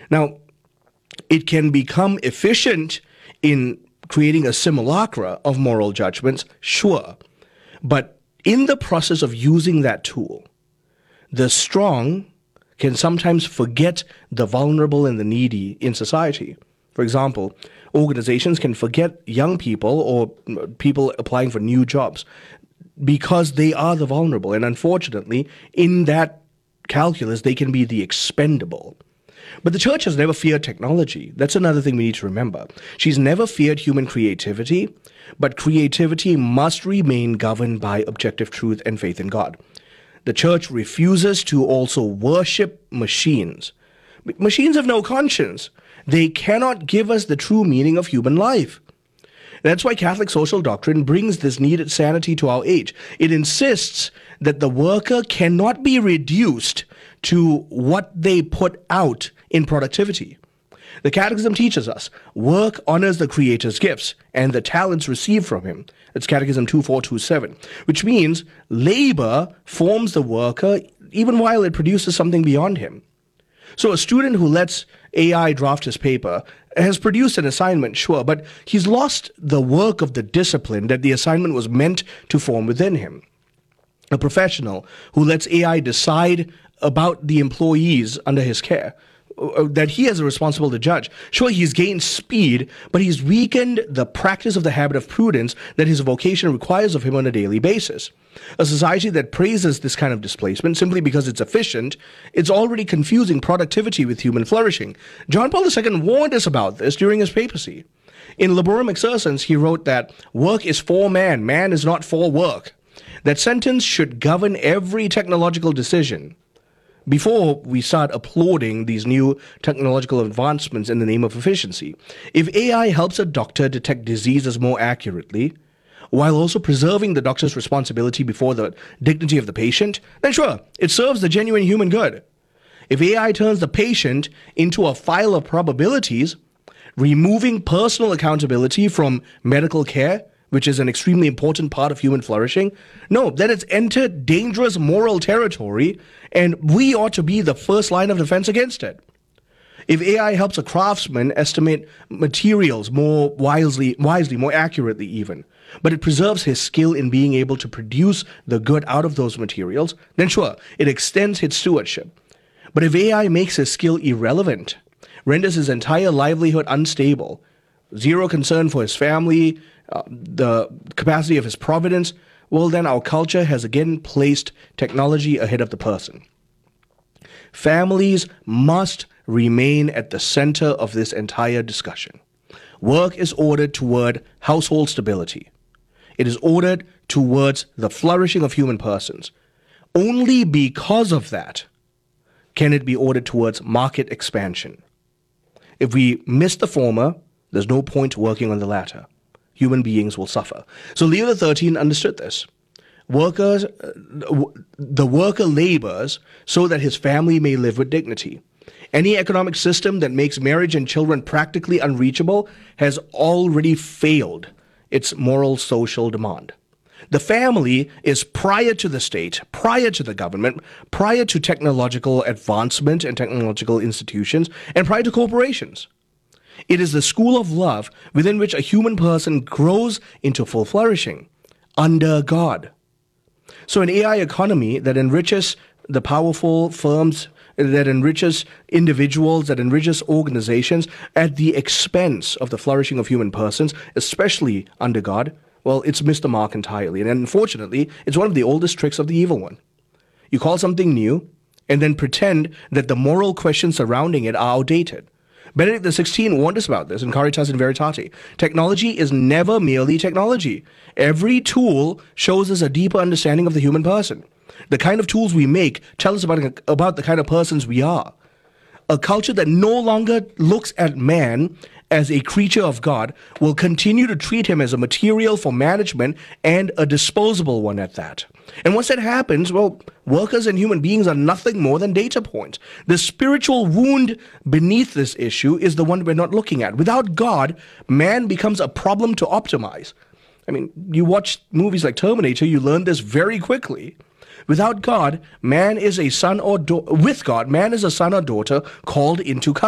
Now, it can become efficient in creating a simulacra of moral judgments, sure. But in the process of using that tool, the strong can sometimes forget the vulnerable and the needy in society. For example, organizations can forget young people or people applying for new jobs because they are the vulnerable. And unfortunately, in that calculus, they can be the expendable. But the church has never feared technology. That's another thing we need to remember. She's never feared human creativity, but creativity must remain governed by objective truth and faith in God. The church refuses to also worship machines. Machines have no conscience. They cannot give us the true meaning of human life. That's why Catholic social doctrine brings this needed sanity to our age. It insists that the worker cannot be reduced to what they put out in productivity. The Catechism teaches us, work honors the Creator's gifts and the talents received from him. It's Catechism 2427, which means labor forms the worker even while it produces something beyond him. So a student who lets AI draft his paper has produced an assignment, sure, but he's lost the work of the discipline that the assignment was meant to form within him. A professional who lets AI decide about the employees under his care, that he has a responsibility to judge. Sure, he's gained speed, but he's weakened the practice of the habit of prudence that his vocation requires of him on a daily basis. A society that praises this kind of displacement simply because it's efficient, it's already confusing productivity with human flourishing. John Paul II warned us about this during his papacy. In Laborum Exercens, he wrote that work is for man, man is not for work. That sentence should govern every technological decision. Before we start applauding these new technological advancements in the name of efficiency, if AI helps a doctor detect diseases more accurately, while also preserving the doctor's responsibility before the dignity of the patient, then sure, it serves the genuine human good. If AI turns the patient into a file of probabilities, removing personal accountability from medical care, which is an extremely important part of human flourishing, no, then it's entered dangerous moral territory, and we ought to be the first line of defense against it. If AI helps a craftsman estimate materials more wisely, more accurately even, but it preserves his skill in being able to produce the good out of those materials, then sure, it extends his stewardship. But if AI makes his skill irrelevant, renders his entire livelihood unstable, zero concern for his family, the capacity of his providence, well, then our culture has again placed technology ahead of the person. Families must remain at the center of this entire discussion. Work is ordered toward household stability. It is ordered towards the flourishing of human persons. Only because of that can it be ordered towards market expansion. If we miss the former, there's no point working on the latter. Human beings will suffer. So Leo XIII understood this. The worker labors so that his family may live with dignity. Any economic system that makes marriage and children practically unreachable has already failed its moral social demand. The family is prior to the state, prior to the government, prior to technological advancement and technological institutions, and prior to corporations. It is the school of love within which a human person grows into full flourishing under God. So an AI economy that enriches the powerful firms, that enriches individuals, that enriches organizations at the expense of the flourishing of human persons, especially under God, well, it's missed the mark entirely. And unfortunately, it's one of the oldest tricks of the evil one. You call something new and then pretend that the moral questions surrounding it are outdated. Benedict XVI warned us about this in Caritas in Veritate. Technology is never merely technology. Every tool shows us a deeper understanding of the human person. The kind of tools we make tell us about the kind of persons we are. A culture that no longer looks at man as a creature of God will continue to treat him as a material for management and a disposable one at that. And once that happens, well, workers and human beings are nothing more than data points. The spiritual wound beneath this issue is the one we're not looking at. Without God, man becomes a problem to optimize. I mean, you watch movies like Terminator, you learn this very quickly. Without God, man is a son or with God, man is a son or daughter called into covenant.